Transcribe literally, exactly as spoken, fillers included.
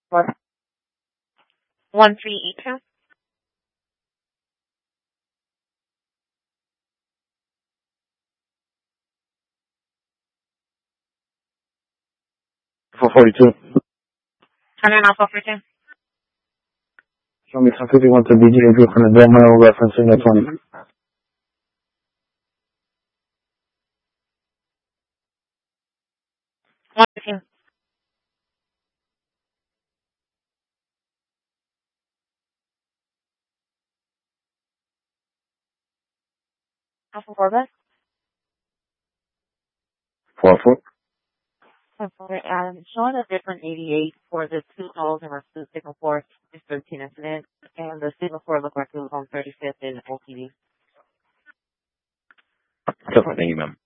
What? One three eight two. four forty-two. Turn off four forty-two. Show me ten fifty-one to B G A Brooklyn and Delmar referencing the twenty. One two. Alpha four bus. four four. Um, showing a different eighty-eight for the two calls in versus signal four is thirteen incident, and the signal four looked like it was on thirty-fifth in O P D. Definitely, thank you, ma'am.